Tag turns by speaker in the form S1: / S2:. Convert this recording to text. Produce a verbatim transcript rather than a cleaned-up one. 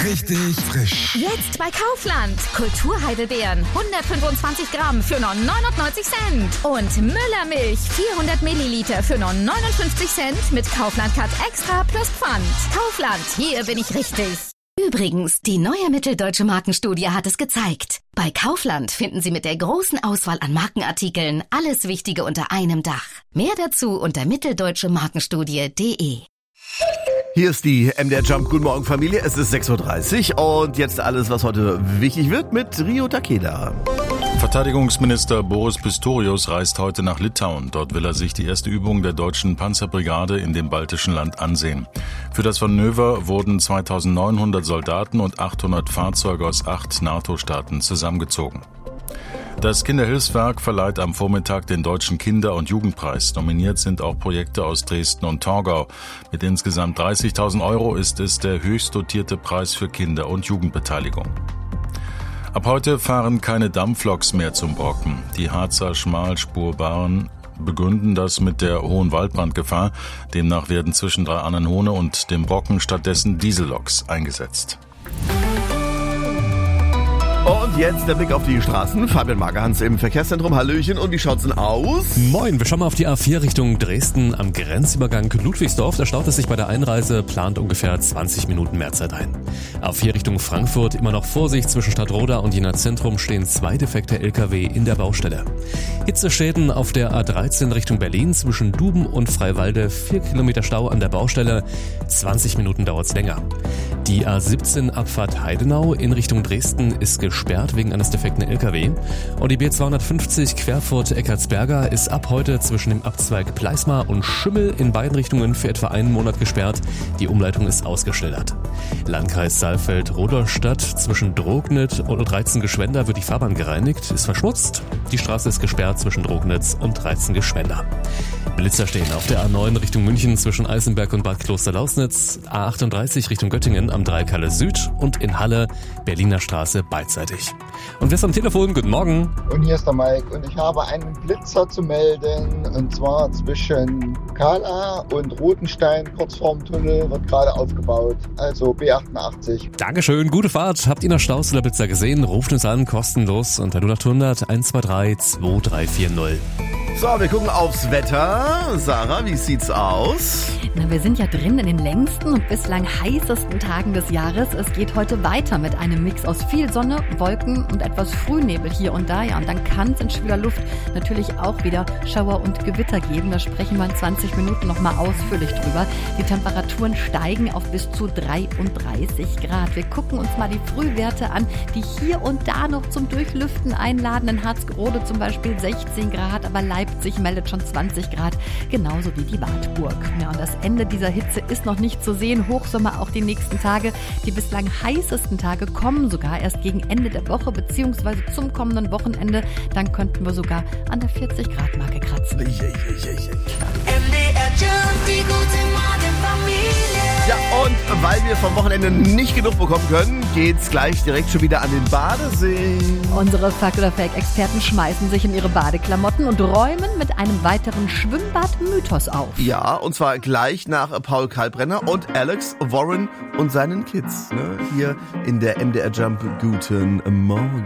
S1: Richtig frisch.
S2: Jetzt bei Kaufland. Kulturheidelbeeren hundertfünfundzwanzig Gramm für nur neunundneunzig Cent. Und Müllermilch vierhundert Milliliter für nur neunundfünfzig Cent mit Kaufland Cut Extra plus Pfand. Kaufland, hier bin ich richtig.
S3: Übrigens, die neue Mitteldeutsche Markenstudie hat es gezeigt. Bei Kaufland finden Sie mit der großen Auswahl an Markenartikeln alles Wichtige unter einem Dach. Mehr dazu unter mitteldeutsche markenstudie punkt de.
S4: Hier ist die M D R Jump. Guten Morgen, Familie. Es ist sechs Uhr dreißig und jetzt alles, was heute wichtig wird mit Rio Takeda.
S5: Verteidigungsminister Boris Pistorius reist heute nach Litauen. Dort will er sich die erste Übung der deutschen Panzerbrigade in dem baltischen Land ansehen. Für das Manöver wurden zweitausendneunhundert Soldaten und achthundert Fahrzeuge aus acht NATO-Staaten zusammengezogen. Das Kinderhilfswerk verleiht am Vormittag den Deutschen Kinder- und Jugendpreis. Nominiert sind auch Projekte aus Dresden und Torgau. Mit insgesamt dreißigtausend Euro ist es der höchst dotierte Preis für Kinder- und Jugendbeteiligung. Ab heute fahren keine Dampfloks mehr zum Brocken. Die Harzer Schmalspurbahnen begründen das mit der hohen Waldbrandgefahr. Demnach werden zwischen Drei-Annenhohne und dem Brocken stattdessen Dieselloks eingesetzt.
S4: Und jetzt der Blick auf die Straßen. Fabian Magerhans im Verkehrszentrum. Hallöchen. Und wie schaut's denn aus?
S6: Moin, wir schauen mal auf die A vier Richtung Dresden am Grenzübergang Ludwigsdorf. Da staut es sich bei der Einreise, plant ungefähr zwanzig Minuten mehr Zeit ein. A vier Richtung Frankfurt, immer noch Vorsicht. Zwischen Stadtroda und Jena Zentrum stehen zwei defekte L K W in der Baustelle. Hitzeschäden auf der A dreizehn Richtung Berlin zwischen Duben und Freiwalde. Vier Kilometer Stau an der Baustelle. zwanzig Minuten dauert's länger. Die A siebzehn Abfahrt Heidenau in Richtung Dresden ist gesperrt wegen eines defekten L K W. Und die B zweihundertfünfzig Querfurt-Eckartsberger ist ab heute zwischen dem Abzweig Pleismar und Schümmel in beiden Richtungen für etwa einen Monat gesperrt. Die Umleitung ist ausgeschildert. Landkreis Saalfeld-Rudolstadt zwischen Drognitz und Reizen-Geschwender wird die Fahrbahn gereinigt, ist verschmutzt. Die Straße ist gesperrt zwischen Drognitz und Reizen-Geschwender. Blitzer stehen auf der A neun Richtung München zwischen Eisenberg und Bad Kloster-Lausnitz, A achtunddreißig Richtung Göttingen am Dreikalle Süd und in Halle Berliner Straße beidseitig. Und wer ist am Telefon? Guten Morgen.
S7: Und hier ist der Mike und ich habe einen Blitzer zu melden und zwar zwischen Kala und Rotenstein, kurz vorm Tunnel, wird gerade aufgebaut, also B achtundachtzig.
S6: Dankeschön, gute Fahrt. Habt ihr noch Staus oder Blitzer gesehen? Ruft uns an, kostenlos unter null acht hundert eins zwei drei zwei drei vier null.
S4: So, wir gucken aufs Wetter. Sarah, wie sieht's aus?
S8: Na, wir sind ja drin in den längsten und bislang heißesten Tagen des Jahres. Es geht heute weiter mit einem Mix aus viel Sonne, Wolken und etwas Frühnebel hier und da. Ja, und dann kann es in schwüler Luft natürlich auch wieder Schauer und Gewitter geben. Da sprechen wir in zwanzig Minuten nochmal ausführlich drüber. Die Temperaturen steigen auf bis zu dreiunddreißig Grad. Wir gucken uns mal die Frühwerte an, die hier und da noch zum Durchlüften einladen. In Harzgerode zum Beispiel sechzehn Grad, aber Leipzig meldet schon zwanzig Grad, genauso wie die Wartburg. Ja, und das Ende dieser Hitze ist noch nicht zu sehen. Hochsommer auch die nächsten Tage. Die bislang heißesten Tage kommen sogar erst gegen Ende der Woche beziehungsweise zum kommenden Wochenende. Dann könnten wir sogar an der vierzig Grad Marke kratzen.
S4: Je, je, je, je.
S9: M D R Jump, die gute Morgenfamilie.
S4: Ja, und weil wir vom Wochenende nicht genug bekommen können, geht's gleich direkt schon wieder an den Badesee.
S8: Unsere Fakt- oder Fake-Experten schmeißen sich in ihre Badeklamotten und räumen mit einem weiteren Schwimmbad-Mythos auf.
S4: Ja, und zwar gleich nach Paul Kalbrenner und Alex Warren und seinen Kids. Ne? Hier in der M D R Jump. Guten Morgen.